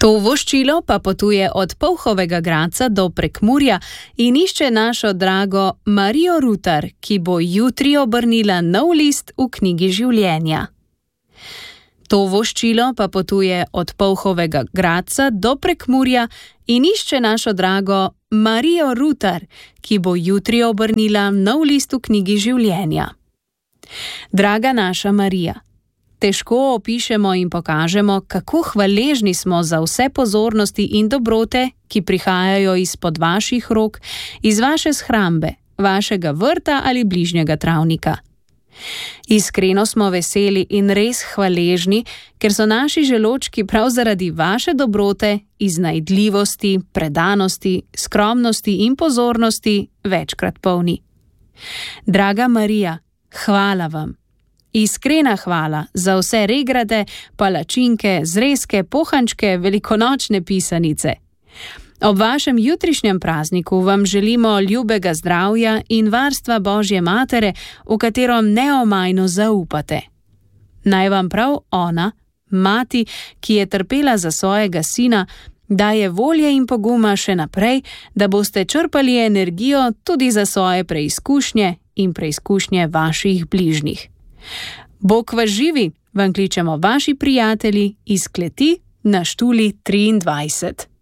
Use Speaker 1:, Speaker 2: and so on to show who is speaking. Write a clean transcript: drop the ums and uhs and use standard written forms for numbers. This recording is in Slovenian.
Speaker 1: To voščilo pa potuje od Polhovega Gradca do Prekmurja in išče našo drago Marijo Rutar, ki bo jutri obrnila nov list v knjigi življenja. To voščilo pa potuje od Polhovega Gradca do Prekmurja in išče našo drago Marijo Rutar, ki bo jutri obrnila nov list v knjigi življenja. Draga naša Marija, težko opišemo in pokažemo, kako hvaležni smo za vse pozornosti in dobrote, ki prihajajo izpod vaših rok, iz vaše shrambe, vašega vrta ali bližnjega travnika. Iskreno smo veseli in res hvaležni, ker so naši želočki prav zaradi vaše dobrote, iznajdljivosti, predanosti, skromnosti in pozornosti večkrat polni. Draga Marija, hvala vam. Iskrena hvala za vse regrate, palačinke, zrezke, pohančke, velikonočne pisanice. Ob vašem jutrišnjem prazniku vam želimo ljubega zdravja in varstva Božje Matere, v katero neomajno zaupate. Naj vam prav ona, mati, ki je trpela za svojega sina, daje volje in poguma še naprej, da boste črpali energijo tudi za svoje preizkušnje in preizkušnje vaših bližnjih. Bog vas živi, vam kličemo vaši prijatelji iz kleti na Štuli 23.